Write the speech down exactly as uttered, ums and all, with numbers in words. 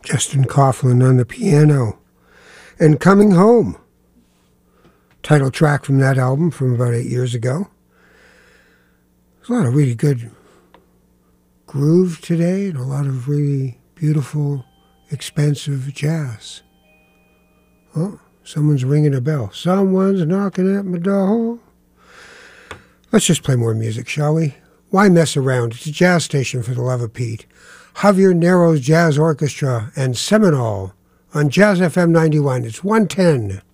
Justin Coughlin on the piano. And Coming Home, title track from that album from about eight years ago. There's a lot of really good groove today and a lot of really beautiful, expensive jazz. Oh, someone's ringing a bell. Someone's knocking at my door. Let's just play more music, shall we? Why mess around? It's a jazz station for the love of Pete. Javier Nero's Jazz Orchestra and Seminole on Jazz F M ninety-one. It's one ten.